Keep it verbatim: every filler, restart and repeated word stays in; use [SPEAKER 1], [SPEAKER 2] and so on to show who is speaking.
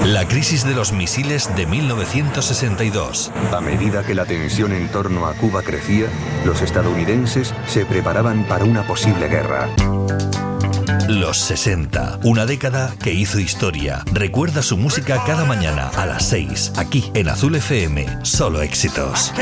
[SPEAKER 1] La crisis de los misiles de mil novecientos sesenta y dos.
[SPEAKER 2] A medida que la tensión en torno a Cuba crecía, los estadounidenses se preparaban para una posible guerra.
[SPEAKER 1] Los sesenta, una década que hizo historia. Recuerda su música cada mañana a las seis, aquí en Azul F M. Solo éxitos.